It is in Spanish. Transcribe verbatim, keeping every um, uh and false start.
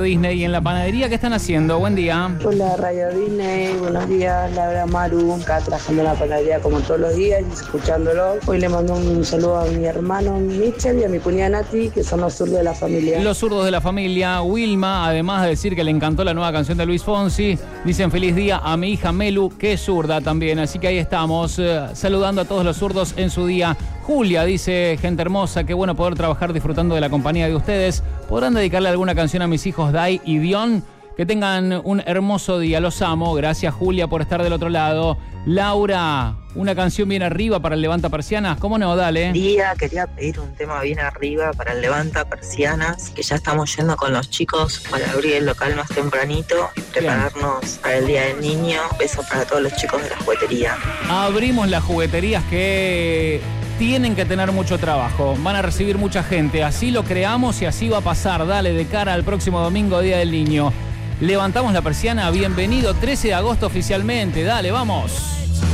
Disney. Y en la panadería, ¿qué están haciendo? Buen día. Hola, Radio Disney, buenos días, Laura Maru, acá trabajando en la panadería como todos los días y escuchándolo. Hoy le mando un saludo a mi hermano Michel y a mi cuñada Nati, que son los zurdos de la familia. Los zurdos de la familia. Wilma, además de decir que le encantó la nueva canción de Luis Fonsi, dicen feliz día a mi hija Melu, que es zurda también. Así que ahí estamos, eh, saludando a todos los zurdos en su día. Julia dice, gente hermosa, qué bueno poder trabajar disfrutando de la compañía de ustedes. ¿Podrán dedicarle alguna canción a mis hijos Dai y Dion? Que tengan un hermoso día, los amo. Gracias, Julia, por estar del otro lado. Laura, una canción bien arriba para el Levanta Persianas. ¿Cómo no? Dale. Día, quería pedir un tema bien arriba para el Levanta Persianas, que ya estamos yendo con los chicos para abrir el local más tempranito y prepararnos bien para el Día del Niño. Besos para todos los chicos de la juguetería. Abrimos las jugueterías que tienen que tener mucho trabajo. Van a recibir mucha gente. Así lo creamos y así va a pasar. Dale, de cara al próximo domingo, Día del Niño. Levantamos la persiana. Bienvenido, trece de agosto oficialmente. Dale, vamos.